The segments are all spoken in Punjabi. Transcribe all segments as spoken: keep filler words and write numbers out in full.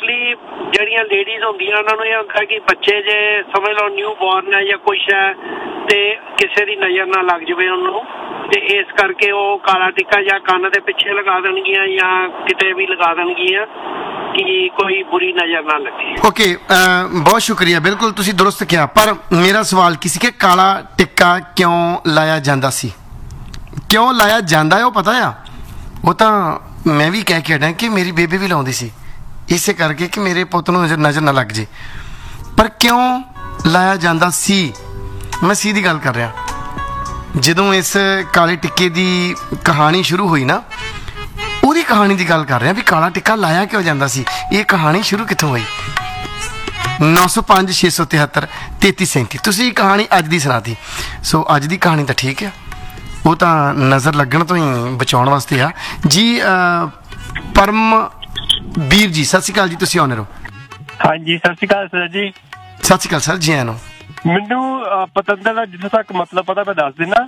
ਮੋਸਟਲੀ ਜਿਹੜੀਆਂ ਲੇਡੀਜ਼ ਹੁੰਦੀਆਂ ਉਹਨਾਂ ਨੂੰ ਇਹ ਹੁੰਦਾ ਕਿ ਬੱਚੇ ਜੇ ਸਮਝ ਲਓ ਨਿਊ ਬੋਰਨ ਹੈ ਜਾਂ ਕੁਛ ਹੈ ਤੇ ਕਿਸੇ ਦੀ ਨਜ਼ਰ ਨਾ ਲੱਗ ਜਾਵੇ ਉਹਨੂੰ, ਤੇ ਇਸ ਕਰਕੇ ਉਹ ਕਾਲਾ ਟਿੱਕਾ ਜਾਂ ਕੰਨ ਦੇ ਪਿੱਛੇ ਲਗਾ ਦੇਣਗੀਆਂ ਜਾਂ ਕਿਤੇ ਵੀ ਲਗਾ ਦੇਣਗੀਆਂ ਕਿ ਕੋਈ ਬੁਰੀ ਨਜ਼ਰ ਨਾ ਲੱਗੇ। ਓਕੇ, ਬਹੁਤ ਸ਼ੁਕਰੀਆ, ਬਿਲਕੁਲ ਤੁਸੀਂ ਦੁਰਸਤ ਕਿਹਾ। ਪਰ ਮੇਰਾ ਸਵਾਲ ਕੀ ਸੀ ਕਿ ਕਾਲਾ ਟਿੱਕਾ ਕਿਉਂ ਲਾਇਆ ਜਾਂਦਾ ਸੀ, ਕਿਉਂ ਲਾਇਆ ਜਾਂਦਾ ਹੈ ਉਹ ਪਤਾ ਆ, ਉਹ ਤਾਂ ਮੈਂ ਵੀ ਕਹਿ ਕੇ ਹਟਾਂ ਕਿ ਮੇਰੀ ਬੇਬੇ ਵੀ ਲਾਉਂਦੀ ਸੀ ਇਸੇ ਕਰਕੇ ਕਿ ਮੇਰੇ ਪੁੱਤ ਨੂੰ ਨਜ਼ਰ ਨਾ ਲੱਗ ਜੇ। ਪਰ ਕਿਉਂ ਲਾਇਆ ਜਾਂਦਾ ਸੀ, ਮੈਂ ਸੀ ਦੀ ਗੱਲ ਕਰ ਰਿਹਾ। ਜਦੋਂ ਇਸ ਕਾਲੇ ਟਿੱਕੇ ਦੀ ਕਹਾਣੀ ਸ਼ੁਰੂ ਹੋਈ ਨਾ, ਉਹਦੀ ਕਹਾਣੀ ਦੀ ਗੱਲ ਕਰ ਰਿਹਾ ਵੀ ਕਾਲਾ ਟਿੱਕਾ ਲਾਇਆ ਕਿਉਂ ਜਾਂਦਾ ਸੀ, ਇਹ ਕਹਾਣੀ ਸ਼ੁਰੂ ਕਿੱਥੋਂ ਹੋਈ। ਨੌ ਸੌ ਪੰਜ ਛੇ ਸੌ ਤਿਹੱਤਰ ਤੇਤੀ ਸੈਂਤੀ ਤੁਸੀਂ ਕਹਾਣੀ ਅੱਜ ਦੀ ਸੁਣਾਤੀ। ਸੋ ਅੱਜ ਦੀ ਕਹਾਣੀ ਤਾਂ ਠੀਕ ਆ, ਉਹ ਤਾਂ ਨਜ਼ਰ ਲੱਗਣ ਤੋਂ ਹੀ ਬਚਾਉਣ ਵਾਸਤੇ ਆ ਜੀ। ਪਰਮ ਵੀਰ ਜੀ ਸਤਿ ਸ਼੍ਰੀ ਅਕਾਲ ਜੀ, ਤੁਸੀਂ ਆਉਣੇ ਰਹੋ। ਹਾਂਜੀ ਸਤਿ ਸ਼੍ਰੀ ਅਕਾਲ ਸਰ ਜੀ। ਸਤਿ ਸ਼੍ਰੀ ਅਕਾਲ ਸਰ ਜੀ। ਆਇਆਂ ਨੂੰ ਮੈਨੂੰ ਪਤੰਦਰ ਦਾ ਜਿੱਥੋਂ ਤੱਕ ਮਤਲਬ ਪਤਾ ਮੈਂ ਦੱਸ ਦਿੰਦਾ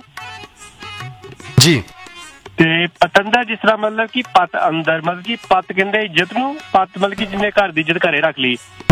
ਜੀ। ਤੇ ਪਤੰਦਰ ਜਿਸ ਤਰ੍ਹਾਂ ਮਤਲਬ ਕਿ ਪੱਤ ਅੰਦਰ, ਮਤਲਬ ਕਿ ਪੱਤ ਕਹਿੰਦੇ ਇੱਜ਼ਤ ਨੂੰ, ਪੱਤ ਮਤਲਬ ਕਿ ਜਿਹਨੇ ਘਰ ਦੀ ਇੱਜ਼ਤ ਘਰੇ ਰੱਖ ਲਈ।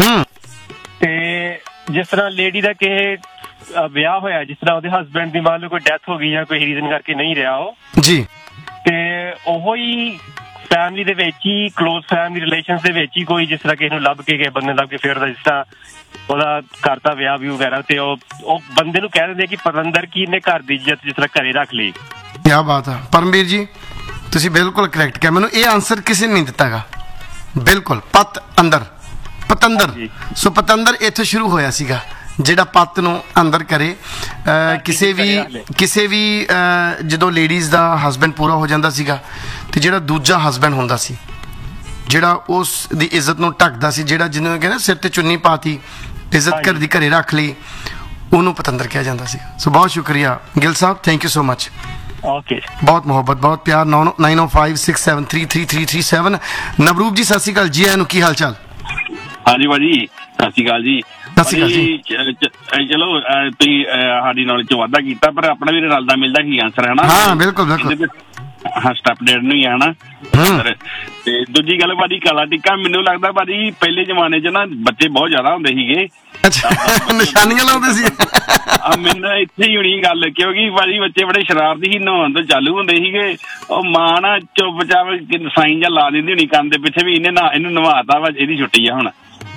ਤੇ ਜਿਸ ਤਰ੍ਹਾਂ ਲੇਡੀ ਦਾ ਕਿਸੇ ਵਿਆਹ ਹੋਇਆ, ਜਿਸ ਤਰ੍ਹਾਂ ਉਹਦੇ ਹਸਬੈਂਡ ਦੀ ਮੰਨ ਲਓ ਕੋਈ ਡੈਥ ਹੋ ਗਈ ਜਾਂ ਕੋਈ ਰੀਜ਼ਨ ਕਰਕੇ ਨਹੀਂ ਰਿਹਾ ਉਹ ਜੀ, ਤੇ ਉਹੋ ਹੀ ਫੈਮਿਲੀ ਦੇ ਵਿੱਚ ਹੀ, ਕਲੋਜ਼ ਫੈਮਿਲੀ ਰਿਲੇਸ਼ਨਸ ਦੇ ਵਿੱਚ ਹੀ ਕੋਈ ਜਿਸ ਤਰ੍ਹਾਂ ਕਿਸੇ ਨੂੰ ਲੱਭ ਕੇ, ਕਿਸੇ ਬੰਦੇ ਨੂੰ ਲੱਭ ਕੇ ਫਿਰ ਜਿਸ ਤਰ੍ਹਾਂ ਉਹਦਾ ਕਰਤਾ ਵਿਆਹ ਵੀ ਵਗੈਰਾ, ਤੇ ਉਹ ਉਹ ਬੰਦੇ ਨੂੰ ਕਹਿ ਦਿੰਦੇ ਕਿ ਪਤੰਦਰ ਕੀ ਇਹਨੇ ਘਰ ਦੀ ਇੱਜ਼ਤ ਜਿਸ ਤਰ੍ਹਾਂ ਘਰੇ ਰੱਖ ਲਈ। ਕਿਆ ਬਾਤ ਹੈ ਪਰਮਵੀਰ ਜੀ, ਤੁਸੀਂ ਬਿਲਕੁਲ ਕਰੈਕਟ ਕਿਹਾ। ਮੈਨੂੰ ਇਹ ਆਨਸਰ ਕਿਸੇ ਨੇ ਨਹੀਂ ਦਿੱਤਾਗਾ। ਬਿਲਕੁਲ, ਪੱਤ ਅੰਦਰ, ਪਤੰਦਰ। ਸੋ ਪਤੰਦਰ ਇੱਥੇ ਸ਼ੁਰੂ ਹੋਇਆ ਸੀਗਾ, ਜਿਹੜਾ ਪੱਤ ਨੂੰ ਅੰਦਰ ਕਰੇ। ਕਿਸੇ ਵੀ ਕਿਸੇ ਵੀ ਜਦੋਂ ਲੇਡੀਜ਼ ਦਾ ਹਸਬੈਂਡ ਪੂਰਾ ਹੋ ਜਾਂਦਾ ਸੀਗਾ, ਤੇ ਜਿਹੜਾ ਦੂਜਾ ਹਸਬੈਂਡ ਹੁੰਦਾ ਸੀ, ਜਿਹੜਾ ਉਸ ਦੀ ਇੱਜ਼ਤ ਨੂੰ ਢੱਕਦਾ ਸੀ, ਜਿਹੜਾ ਜਿਹਨੂੰ ਕਹਿੰਦੇ ਸਿਰ ਤੇ ਚੁੰਨੀ ਪਾਤੀ, ਇੱਜ਼ਤ ਘਰ ਦੀ ਘਰੇ ਰੱਖ ਲਈ, ਉਹਨੂੰ ਪਤੰਦਰ ਕਿਹਾ ਜਾਂਦਾ ਸੀ। ਸੋ ਬਹੁਤ ਸ਼ੁਕਰੀਆ ਗਿੱਲ ਸਾਹਿਬ, thank you so much. Okay, ਬਹੁਤ ਮੁਹੱਬਤ, ਬਹੁਤ ਪਿਆਰ। ਨਾਈਨ ਓ five six seven three three three three seven. Navroop ਜੀ ਸਤਿ ਸ਼੍ਰੀ ਅਕਾਲ ਜੀ, ਆਇਆਂ ਨੂੰ, ਕੀ ਹਾਲ ਚਾਲ? ਹਾਂਜੀ ਭਾਜੀ ਸਤਿ ਸ਼੍ਰੀ ਅਕਾਲ ਜੀ। ਸਤਿ ਸ਼੍ਰੀ ਅਕਾਲ ਜੀ। ਚਲੋ ਤੁਸੀਂ ਸਾਡੀ ਨੌਲੇਜ ਚ ਵਾਧਾ ਕੀਤਾ, ਪਰ ਆਪਣਾ ਵੀ ਰਲਦਾ ਮਿਲਦਾ ਕੀ ਆਨਸਰ ਹੈ ਨਾ। ਹਾਂ ਬਿਲਕੁਲ ਬਿਲਕੁਲ, ਹਾਂ ਸਟੈਪ ਡੇਢ ਨੂੰ ਹੀ ਹੈ ਨਾ। ਤੇ ਦੂਜੀ ਗੱਲ ਭਾਜੀ, ਕਾਲਾ ਟਿੱਕਾ ਮੈਨੂੰ ਲੱਗਦਾ ਭਾਜੀ ਪਹਿਲੇ ਜ਼ਮਾਨੇ ਚ ਨਾ ਬੱਚੇ ਬਹੁਤ ਜ਼ਿਆਦਾ ਹੁੰਦੇ ਸੀਗੇ। ਅੱਛਾ, ਨਿਸ਼ਾਨੀਆਂ ਲਾਉਂਦੇ ਸੀ। ਮੈਨੂੰ ਇੱਥੇ ਹੀ ਹੋਣੀ ਗੱਲ, ਕਿਉਂਕਿ ਭਾਜੀ ਬੱਚੇ ਬੜੇ ਸ਼ਰਾਰਤੀ ਸੀ, ਨਹਾਉਣ ਤੋਂ ਚਾਲੂ ਹੁੰਦੇ ਸੀਗੇ। ਉਹ ਮਾਂ ਨਾ ਚੁੱਪ ਚਾਪ ਸਾਈਨ ਜਾਂ ਲਾ ਦਿੰਦੀ ਹੋਣੀ ਕੰਨ ਦੇ ਪਿੱਛੇ ਵੀ ਇਹਨੇ ਨਾ ਇਹਨੂੰ ਨਵਾਤਾ ਵਾ, ਇਹਦੀ ਛੁੱਟੀ ਆ ਹੁਣ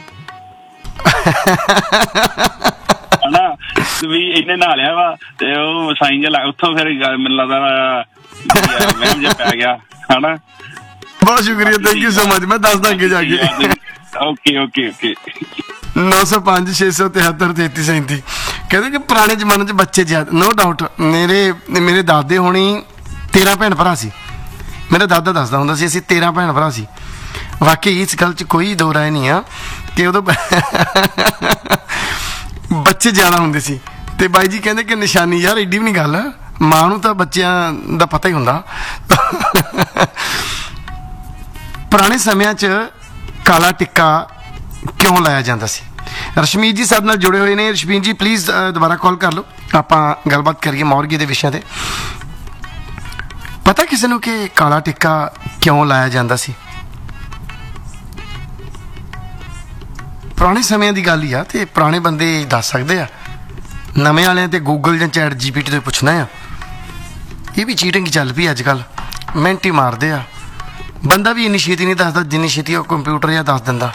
ਹਨਾ, ਵੀ ਇਹਨੇ ਨਹਾ ਲਿਆ ਵਾ, ਤੇ ਉਹ ਸਾਈਨ ਜਾਂ ਉੱਥੋਂ ਫਿਰ ਮੈਨੂੰ ਲੱਗਦਾ ਵਹਿਮ ਜਿਹਾ ਪੈ ਗਿਆ ਹਨਾ। ਬਹੁਤ ਸ਼ੁਕਰੀਆ, ਥੈਂਕ ਯੂ ਸੋ ਮਚ। ਮੈਂ ਦੱਸ ਦਾਂਗੇ ਜਾ ਕੇ। Okay okay okay. ਨੌ ਸੌ ਪੰਜ ਛੇ ਸੌ ਤਿਹੱਤਰ ਤੇਤੀ ਸੈਂਤੀ ਕਹਿੰਦੇ ਕਿ ਪੁਰਾਣੇ ਜ਼ਮਾਨੇ 'ਚ ਬੱਚੇ ਜ਼ਿਆਦਾ, ਨੋ ਡਾਊਟ। ਮੇਰੇ ਮੇਰੇ ਦਾਦੇ ਹੋਣੀ ਤੇਰਾਂ ਭੈਣ ਭਰਾ ਸੀ। ਮੇਰਾ ਦਾਦਾ ਦੱਸਦਾ ਹੁੰਦਾ ਸੀ ਅਸੀਂ ਤੇਰਾਂ ਭੈਣ ਭਰਾ ਸੀ। ਵਾਕਈ ਇਸ ਗੱਲ 'ਚ ਕੋਈ ਦੋ ਰਾਏ ਨਹੀਂ ਆ ਕਿ ਉਦੋਂ ਬੱਚੇ ਜ਼ਿਆਦਾ ਹੁੰਦੇ ਸੀ। ਤੇ ਬਾਈ ਜੀ ਕਹਿੰਦੇ ਕਿ ਨਿਸ਼ਾਨੀ, ਯਾਰ ਏਡੀ ਵੀ ਨਹੀਂ ਗੱਲ, ਮਾਂ ਨੂੰ ਤਾਂ ਬੱਚਿਆਂ ਦਾ ਪਤਾ ਹੀ ਹੁੰਦਾ। ਪੁਰਾਣੇ ਸਮਿਆਂ 'ਚ ਕਾਲਾ ਟਿੱਕਾ ਕਿਉਂ ਲਾਇਆ ਜਾਂਦਾ ਸੀ? ਰਸ਼ਮੀਤ ਜੀ ਸਾਡੇ ਨਾਲ ਜੁੜੇ ਹੋਏ ਨੇ। ਰਸ਼ਮੀਤ ਜੀ ਪਲੀਜ਼ ਦੁਬਾਰਾ ਕਾਲ ਕਰ ਲਓ, ਆਪਾਂ ਗੱਲਬਾਤ ਕਰੀਏ ਮੌਰਗੀ ਦੇ ਵਿਸ਼ਿਆਂ ਤੇ। ਪਤਾ ਕਿਸੇ ਨੂੰ ਕਿ ਕਾਲਾ ਟਿੱਕਾ ਕਿਉਂ ਲਾਇਆ ਜਾਂਦਾ ਸੀ? ਪੁਰਾਣੇ ਸਮਿਆਂ ਦੀ ਗੱਲ ਹੀ ਆ, ਤੇ ਪੁਰਾਣੇ ਬੰਦੇ ਦੱਸ ਸਕਦੇ ਆ। ਨਵੇਂ ਵਾਲਿਆਂ ਤੇ ਗੂਗਲ ਜਾਂ ਚੈਟ ਜੀ ਪੀ ਟੀ ਤੋਂ ਪੁੱਛਣਾ ਆ। ਇਹ ਵੀ ਚੀਟਿੰਗ ਚੱਲ ਪਈ ਅੱਜ ਕੱਲ੍ਹ, ਮਿੰਟ ਹੀ ਮਾਰਦੇ ਆ। ਬੰਦਾ ਵੀ ਇੰਨੀ ਛੇਤੀ ਨਹੀਂ ਦੱਸਦਾ ਜਿੰਨੀ ਛੇਤੀ ਉਹ ਕੰਪਿਊਟਰ ਜਾਂ ਦੱਸ ਦਿੰਦਾ।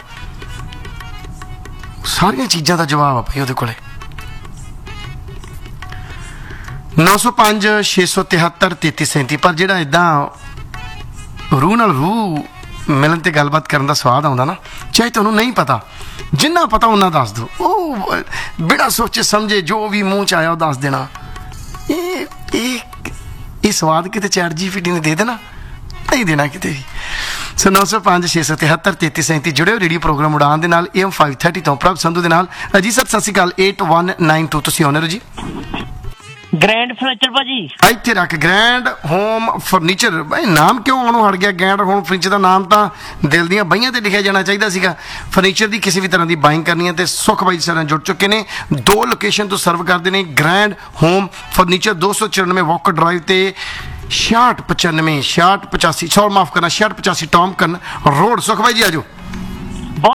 ਸਾਰੀਆਂ ਚੀਜ਼ਾਂ ਦਾ ਜਵਾਬ ਆ ਭਾਈ ਉਹਦੇ ਕੋਲੇ। ਨੌ ਸੌ ਪੰਜ ਛੇ ਸੌ ਤਿਹੱਤਰ ਤੇਤੀ ਸੈਂਤੀ। ਪਰ ਜਿਹੜਾ ਇੱਦਾਂ ਰੂਹ ਨਾਲ ਰੂਹ ਮਿਲਣ ਤੇ ਗੱਲਬਾਤ ਕਰਨ ਦਾ ਸਵਾਦ ਆਉਂਦਾ ਨਾ, ਚਾਹੇ ਤੁਹਾਨੂੰ ਨਹੀਂ ਪਤਾ, ਜਿੰਨਾ ਪਤਾ ਉਹਨਾਂ ਦੱਸ ਦਿਓ। ਉਹ ਬਿਨਾਂ ਸੋਚੇ ਸਮਝੇ ਜੋ ਵੀ ਮੂੰਹ 'ਚ ਆਇਆ ਉਹ ਦੱਸ ਦੇਣਾ। ਇਹ ਇਹ ਇਹ ਸਵਾਦ ਕਿਤੇ ਚੈਟ ਜੀ ਪੀ ਟੀ ਨੇ ਦੇ ਦੇਣਾ, ਨਹੀਂ ਦੇਣਾ ਕਿਤੇ ਵੀ। ਸੋ ਨੌ ਸੌ ਪੰਜ ਛੇ ਸੌ ਤਿਹੱਤਰ ਤੇਤੀ ਸੈਂਤੀ ਜੁੜੇ ਹੋ ਰੇਡੀਓ ਪ੍ਰੋਗਰਾਮ ਉਡਾਨ ਦੇ ਨਾਲ, ਏ ਐਮ ਫਾਈਵ ਥਰਟੀ ਤੋਂ ਪ੍ਰਭ ਸੰਧੂ ਦੇ ਨਾਲ। ਜੀ ਸਰ ਸਤਿ ਸ਼੍ਰੀ ਅਕਾਲ। ਏਟ ਵਨ ਨਾਈਨ ਟੂ ਤੁਸੀਂ ਆਉਣੇ ਹੋ ਜੀ। ਗ੍ਰੈਂਡ ਫਰਨੀਚਰ ਭਾਜੀ ਇੱਥੇ ਰੱਖ, ਗ੍ਰੈਂਡ ਹੋਮ ਫਰਨੀਚਰ। ਭਾਈ ਨਾਮ ਕਿਉਂ ਉਹਨੂੰ ਹਟ ਗਿਆ? ਗ੍ਰੈਂਡ ਹੋਮ ਫਰਨੀਚਰ ਦਾ ਨਾਮ ਤਾਂ ਦਿਲ ਦੀਆਂ ਬਹੀਆਂ ਤੇ ਲਿਖਿਆ ਜਾਣਾ ਚਾਹੀਦਾ ਸੀਗਾ। ਫਰਨੀਚਰ ਦੀ ਕਿਸੇ ਵੀ ਤਰ੍ਹਾਂ ਦੀ ਬਾਇੰਗ ਕਰਨੀ ਹੈ ਤੇ ਸੁਖ ਬਾਈ ਸਰ ਜੁੜ ਚੁੱਕੇ ਨੇ। ਦੋ ਲੋਕੇਸ਼ਨ ਤੋਂ ਸਰਵ ਕਰਦੇ ਨੇ ਗ੍ਰੈਂਡ ਹੋਮ ਫਰਨੀਚਰ, ਦੋ ਸੌ ਚੁਰਾਨਵੇਂ ਵਾਕਰ ਡਰਾਈਵ ਤੇ ਛਿਆਹਠ ਪਚਾਨਵੇਂ ਛਿਆਹਠ ਪਚਾਸੀ ਸੌ ਮਾਫ ਕਰਨਾ ਛਿਆਹਠ ਪਚਾਸੀ ਟੌਮਕਨ ਰੋਡ। ਸੁਖ ਬਾਈ ਜੀ ਆਜੋ। ਬਹੁਤ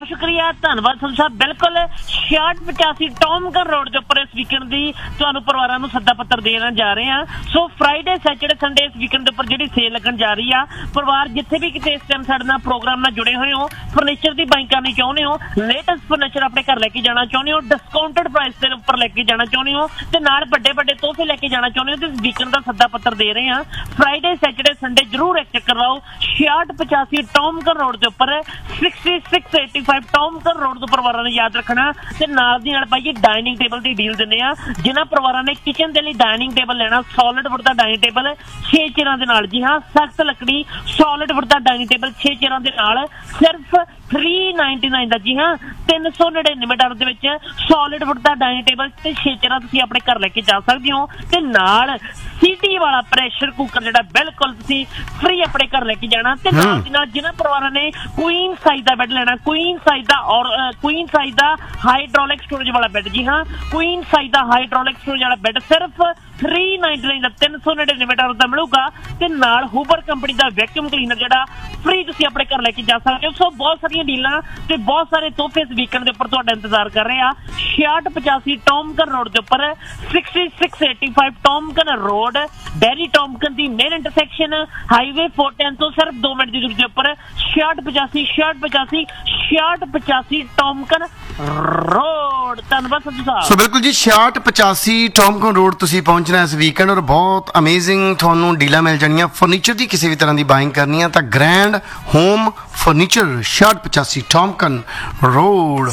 ਸ਼ੁਕਰੀਆ, ਧੰਨਵਾਦ ਸੰਧੂ ਸਾਹਿਬ। ਬਿਲਕੁਲ ਛਿਆਹਠ ਪਚਾਸੀ ਟੌਮਕਨ ਰੋਡ ਦੇ ਉੱਪਰ ਇਸ ਵੀਕਐਂਡ ਦੀ ਤੁਹਾਨੂੰ ਪਰਿਵਾਰਾਂ ਨੂੰ ਸੱਦਾ ਪੱਤਰ ਦੇਣ ਜਾ ਰਹੇ ਹਾਂ। ਸੋ ਫਰਾਈਡੇ ਸੈਚਰਡੇ ਸੰਡੇ ਇਸ ਵੀਕਐਂਡ ਦੇ ਉੱਪਰ ਜਿਹੜੀ ਸੇਲ ਲੱਗਣ ਜਾ ਰਹੀ ਆ, ਪਰਿਵਾਰ ਜਿੱਥੇ ਵੀ ਕਿਤੇ ਇਸ ਟਾਈਮ ਸਾਡੇ ਨਾਲ ਪ੍ਰੋਗਰਾਮ ਨਾਲ ਜੁੜੇ ਹੋਏ ਹੋ, ਫਰਨੀਚਰ ਦੀ ਬਾਈਂਗ ਕਰਨੀ ਚਾਹੁੰਦੇ ਹੋ, ਲੇਟੈਸਟ ਫਰਨੀਚਰ ਆਪਣੇ ਘਰ ਲੈ ਕੇ ਜਾਣਾ ਚਾਹੁੰਦੇ ਹੋ, ਡਿਸਕਾਊਂਟਡ ਪ੍ਰਾਈਸ ਦੇ ਉੱਪਰ ਲੈ ਕੇ ਜਾਣਾ ਚਾਹੁੰਦੇ ਹੋ ਤੇ ਨਾਲ ਵੱਡੇ ਵੱਡੇ ਤੋਹਫੇ ਲੈ ਕੇ ਜਾਣਾ ਚਾਹੁੰਦੇ ਹੋ, ਤੇ ਇਸ ਵੀਕਐਂਡ ਦਾ ਸੱਦਾ ਪੱਤਰ ਦੇ ਰਹੇ ਹਾਂ। ਫਰਾਈਡੇ ਸੈਚਰਡੇ ਸੰਡੇ ਜ਼ਰੂਰ ਇੱਕ ਚੱਕਰ ਲਾਓ ਛਿਆਹਠ ਪਚਾਸੀ ਟੌਮਕਨ ਰੋਡ ਦੇ ਉੱਪਰ, ਛਿਆਸੀ ਛੇ ਸੌ ਪਚਾਸੀ ਟੌਮਕਨ ਰੋਡ ਦੇ ਉੱਪਰ ਪਰਿਵਾਰਾਂ ਨੇ ਯਾਦ ਰੱਖਣਾ। ਤੇ ਨਾਲ ਦੀ ਨਾਲ ਭਾਈ ਡਾਈਨਿੰਗ ਟੇਬਲ ਦੀ ਡੀਲ ਦਿੰਦੇ ਆ, ਜਿਨ੍ਹਾਂ ਪਰਿਵਾਰਾਂ ਨੇ ਕਿਚਨ ਦੇ ਲਈ ਡਾਈਨਿੰਗ ਟੇਬਲ ਲੈਣਾ, ਸੋਲਿਡ ਵੁੱਡ ਦਾ ਡਾਈਨਿੰਗ ਟੇਬਲ ਛੇ ਚੇਅਰਾਂ ਦੇ ਨਾਲ, ਜੀ ਹਾਂ ਸਖਤ ਲੱਕੜੀ ਸੋਲਿਡ ਵੁੱਡ ਦਾ ਡਾਈਨਿੰਗ ਟੇਬਲ ਛੇ ਚੇਅਰਾਂ ਦੇ ਨਾਲ ਸਿਰਫ ਤਿੰਨ ਸੌ ਨਿਨਆਨਵੇਂ ਦਾ, ਜੀ ਹਾਂ ਤਿੰਨ ਸੌ ਨੜਿਨਵੇਂ ਡਾਲਰ ਦੇ ਵਿੱਚ ਸੋਲਿਡ ਵੁੱਡ ਦਾ ਡਾਈਨਿੰਗ ਟੇਬਲ ਤੇ ਛੇ ਚੇਅਰਾਂ ਤੁਸੀਂ ਆਪਣੇ ਘਰ ਲੈ ਕੇ ਜਾ ਸਕਦੇ ਹੋ। ਤੇ ਨਾਲ ਸੀਟੀ ਵਾਲਾ ਪ੍ਰੈਸ਼ਰ ਕੁੱਕਰ ਜਿਹੜਾ ਬਿਲਕੁਲ ਤੁਸੀਂ ਫ੍ਰੀ ਆਪਣੇ ਘਰ ਲੈ ਕੇ ਜਾਣਾ। ਤੇ ਨਾਲ ਦੀ ਨਾਲ ਜਿਹਨਾਂ ਪਰਿਵਾਰਾਂ ਨੇ ਕੁਈਨ ਸਾਈਜ਼ ਦਾ ਬੈੱਡ ਲੈਣਾ, ਕੁਈਨ ਸਾਈਜ਼ ਦਾ ਔਰ ਕੁਈਨ ਸਾਈਜ਼ ਦਾ ਹਾਈਡ੍ਰੋਲਿਕ ਸਟੋਰੇਜ ਵਾਲਾ ਬੈੱਡ, ਜੀ ਹਾਂ ਕੁਈਨ ਸਾਈਜ਼ ਦਾ ਹਾਈਡ੍ਰੋਲਿਕ ਸਟੋਰੇਜ ਵਾਲਾ ਬੈੱਡ ਸਿਰਫ ਤਿੰਨ ਸੌ ਨਿਨਆਨਵੇਂ ਦਾ ਤਿੰਨ ਸੌ ਨੜਿਨਵੇਂ ਡਾਲਰ ਦਾ ਮਿਲੂਗਾ। ਤੇ ਨਾਲ ਹੂਬਰ ਕੰਪਨੀ ਦਾ ਵੈਕਿਊਮ ਕਲੀਨਰ ਜਿਹੜਾ ਫ੍ਰੀ ਤੁਸੀਂ ਆਪਣੇ ਘਰ ਲੈ ਕੇ ਜਾ ਸਕਦੇ ਹੋ। ਸੋ ਬਹੁਤ ਸਾਰੀਆਂ ਡੀਲਾਂ ਤੇ ਬਹੁਤ ਸਾਰੇ ਤੋਹਫੇ ਇਸ ਵੀਕਐਂਡ ਦੇ ਉੱਪਰ ਤੁਹਾਡਾ ਇੰਤਜ਼ਾਰ ਕਰ ਰਹੇ ਆ। ਛਿਆਹਠ ਪਚਾਸੀ ਟੌਮਕਨ ਰੋਡ ਦੇ ਉੱਪਰ, ਛਿਆਸੀ ਛੇ ਸੌ ਪਚਾਸੀ ਟੌਮਕਨ ਰੋਡ, ਡੈਰੀ ਟੌਮਕਨ ਦੀ ਮੇਨ ਇੰਟਰਸੈਕਸ਼ਨ ਹਾਈਵੇ ਚਾਰ ਸੌ ਦਸ ਤੋਂ ਸਿਰਫ ਦੋ ਮਿੰਟ ਦੀ ਦੂਰੀ ਦੇ ਉੱਪਰ ਛਿਆਹਠ ਪਚਾਸੀ ਛਿਆਹਠ ਪਚਾਸੀ ਛਿਆਹਠ ਪਚਾਸੀ ਟੌਮਕਨ ਰੋਡ। ਧੰਨਵਾਦ ਸੰਧੂ ਸਾਹਿਬ। ਸੋ ਬਿਲਕੁਲ ਜੀ ਛਿਆਹਠ ਪਚਾਸੀ ਟੌਮਕਨ ਰੋਡ ਤੁਸੀਂ ਪਹੁੰਚਣਾ ਇਸ ਵੀਕਐਂਡ, ਔਰ ਬਹੁਤ ਅਮੇਜ਼ਿੰਗ ਤੁਹਾਨੂੰ ਡੀਲਾਂ ਮਿਲ ਜਾਣੀਆਂ। ਫਰਨੀਚਰ ਦੀ ਕਿਸੇ ਵੀ ਤਰ੍ਹਾਂ ਦੀ ਬਾਇੰਗ ਕਰਨੀ ਆ ਤਾਂ ਗ੍ਰੈਂਡ ਹੋਮ ਫਰਨੀਚਰ ਛਿਆਹਠ ਪਚਾਸੀ ਟੌਮਕਨ ਰੋਡ।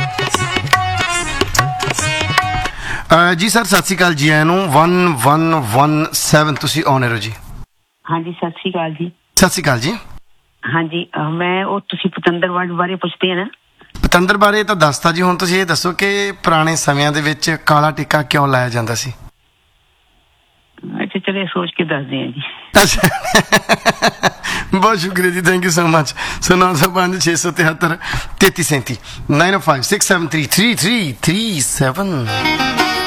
ਜੀ ਸਰ ਸਤਿ ਸ਼੍ਰੀ ਅਕਾਲ ਜੀ, ਆਇਆਂ ਨੂੰ ਇੱਕ ਇੱਕ ਸੱਤ ਤੁਸੀਂ ਔਨ 에ਅਰ ਹੋ ਜੀ। ਹਾਂਜੀ ਸਤਿ ਸ਼੍ਰੀ ਅਕਾਲ ਜੀ। ਸਤਿ ਸ਼੍ਰੀ ਅਕਾਲ ਜੀ। ਹਾਂਜੀ ਅਹ ਮੈਂ ਉਹ ਤੁਸੀਂ ਪਤੰਦਰ ਵਰਡ ਬਾਰੇ ਪੁੱਛਦੇ ਆ ਨਾ? ਪਤੰਦਰ ਬਾਰੇ ਤਾਂ ਦੱਸਤਾ ਜੀ, ਹੁਣ ਤੁਸੀਂ ਇਹ ਦੱਸੋ ਕਿ ਪੁਰਾਣੇ ਸਮਿਆਂ ਦੇ ਵਿੱਚ ਕਾਲਾ ਟਿੱਕਾ ਕਿਉਂ ਲਾਇਆ ਜਾਂਦਾ ਸੀ? ਅੱਛਾ ਚਲੇ ਸੋਚ ਕੇ ਦੱਸਦੇ ਆ ਜੀ। ਅੱਛਾ ਬਹੁਤ ਸ਼ੁਕਰੀਆ ਜੀ, ਥੈਂਕ ਯੂ ਸੋ ਮਚ। ਸੋ ਨੌ ਸੌ ਪੰਜ ਛੇ ਸੌ ਤਿਹੱਤਰ ਤੇਤੀ ਸੈਂਤੀ ਨਾਈਨ ਓ five six seven three three three three seven.